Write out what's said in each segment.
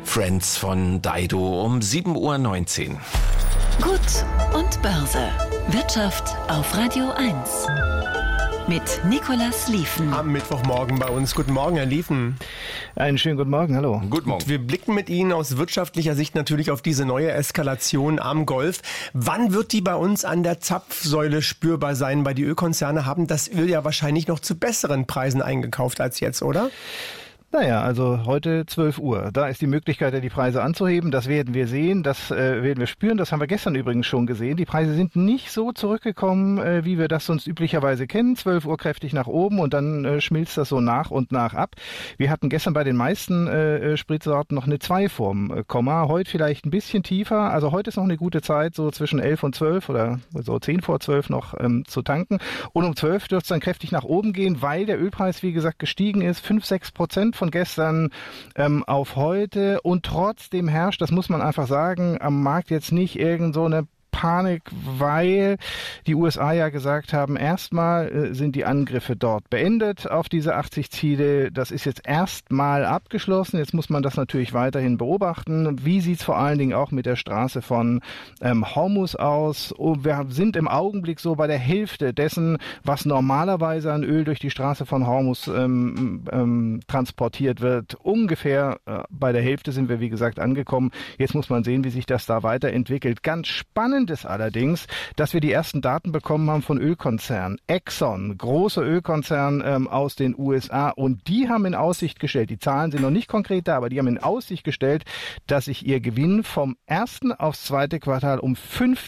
Friends von Dido um 7:19 Uhr. Gut und Börse. Wirtschaft auf Radio 1. Mit Nicolas Lieven. Am Mittwochmorgen bei uns. Guten Morgen, Herr Lieven. Einen schönen guten Morgen, hallo. Guten Morgen. Und wir blicken mit Ihnen aus wirtschaftlicher Sicht natürlich auf diese neue Eskalation am Golf. Wann wird die bei uns an der Zapfsäule spürbar sein? Weil die Ölkonzerne haben das Öl ja wahrscheinlich noch zu besseren Preisen eingekauft als jetzt, oder? Naja, also heute 12 Uhr. Da ist die Möglichkeit, die Preise anzuheben. Das werden wir sehen, das werden wir spüren. Das haben wir gestern übrigens schon gesehen. Die Preise sind nicht so zurückgekommen, wie wir das sonst üblicherweise kennen. 12 Uhr kräftig nach oben und dann schmilzt das so nach und nach ab. Wir hatten gestern bei den meisten Spritsorten noch eine 2 vorm Komma. Heute vielleicht ein bisschen tiefer. Also heute ist noch eine gute Zeit, so zwischen 11 und 12 oder so 10 vor 12 noch zu tanken. Und um 12 dürfte es dann kräftig nach oben gehen, weil der Ölpreis, wie gesagt, gestiegen ist. 5-6% von gestern auf heute, und trotzdem herrscht, das muss man einfach sagen, am Markt jetzt nicht irgend so eine Panik, weil die USA ja gesagt haben, erstmal sind die Angriffe dort beendet auf diese 80 Ziele. Das ist jetzt erstmal abgeschlossen. Jetzt muss man das natürlich weiterhin beobachten. Wie sieht es vor allen Dingen auch mit der Straße von Hormuz aus? Und wir sind im Augenblick so bei der Hälfte dessen, was normalerweise an Öl durch die Straße von Hormuz transportiert wird. Ungefähr bei der Hälfte sind wir, wie gesagt, angekommen. Jetzt muss man sehen, wie sich das da weiterentwickelt. Ganz spannend ist allerdings, dass wir die ersten Daten bekommen haben von Ölkonzernen. Exxon, großer Ölkonzern aus den USA, und die haben in Aussicht gestellt, die Zahlen sind noch nicht konkret da, aber die haben in Aussicht gestellt, dass sich ihr Gewinn vom ersten aufs zweite Quartal um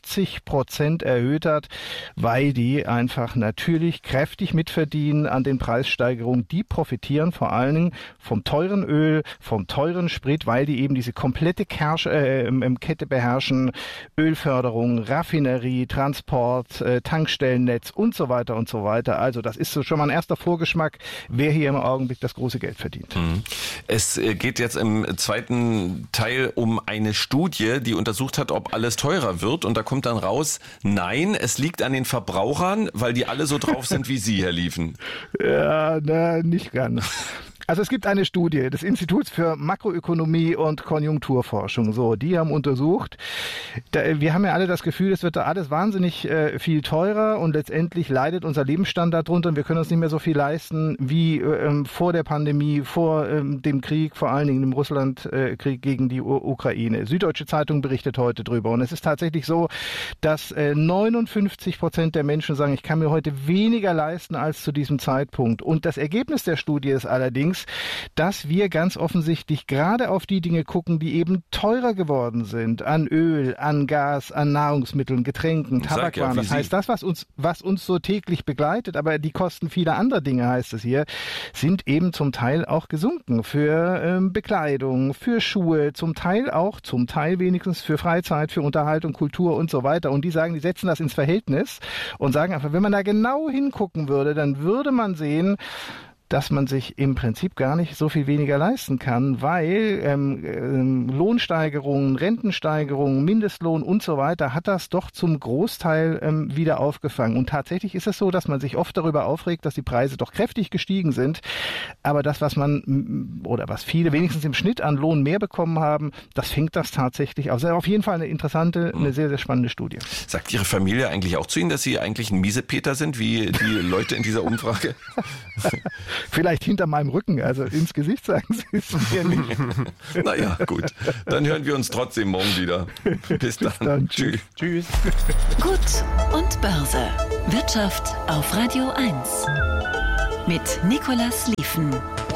50% erhöht hat, weil die einfach natürlich kräftig mitverdienen an den Preissteigerungen. Die profitieren vor allen Dingen vom teuren Öl, vom teuren Sprit, weil die eben diese komplette Kette beherrschen. Ölförderung, Raffinerie, Transport, Tankstellennetz und so weiter und so weiter. Also das ist so schon mal ein erster Vorgeschmack, wer hier im Augenblick das große Geld verdient. Es geht jetzt im zweiten Teil um eine Studie, die untersucht hat, ob alles teurer wird. Und da kommt dann raus, nein, es liegt an den Verbrauchern, weil die alle so drauf sind wie Sie, Herr Lieven. Ja, nicht ganz. Also es gibt eine Studie des Instituts für Makroökonomie und Konjunkturforschung. So, die haben untersucht. Wir haben ja alle das Gefühl, es wird da alles wahnsinnig viel teurer, und letztendlich leidet unser Lebensstandard drunter und wir können uns nicht mehr so viel leisten wie vor der Pandemie, vor dem Krieg, vor allen Dingen dem Russlandkrieg gegen die Ukraine. Süddeutsche Zeitung berichtet heute drüber, und es ist tatsächlich so, dass 59% der Menschen sagen, ich kann mir heute weniger leisten als zu diesem Zeitpunkt. Und das Ergebnis der Studie ist allerdings, dass wir ganz offensichtlich gerade auf die Dinge gucken, die eben teurer geworden sind, an Öl, an Gas, an Nahrungsmitteln, Getränken, Tabakwaren. Das heißt, das, was uns so täglich begleitet, aber die Kosten vieler anderer Dinge, heißt es hier, sind eben zum Teil auch gesunken für Bekleidung, für Schuhe, zum Teil wenigstens für Freizeit, für Unterhaltung, Kultur und so weiter. Und die sagen, die setzen das ins Verhältnis und sagen einfach, wenn man da genau hingucken würde, dann würde man sehen, dass man sich im Prinzip gar nicht so viel weniger leisten kann, weil Lohnsteigerungen, Rentensteigerungen, Mindestlohn und so weiter hat das doch zum Großteil wieder aufgefangen. Und tatsächlich ist es so, dass man sich oft darüber aufregt, dass die Preise doch kräftig gestiegen sind. Aber das, was viele wenigstens im Schnitt an Lohn mehr bekommen haben, das fängt das tatsächlich auf. Auf jeden Fall eine interessante, eine sehr, sehr spannende Studie. Sagt Ihre Familie eigentlich auch zu Ihnen, dass Sie eigentlich ein Miesepeter sind, wie die Leute in dieser Umfrage? Vielleicht hinter meinem Rücken, also ins Gesicht sagen Sie es mir nicht. Naja, gut. Dann hören wir uns trotzdem morgen wieder. Bis dann. Tschüss. Tschüss. Gut und Börse. Wirtschaft auf Radio 1. Mit Nicolas Lieven.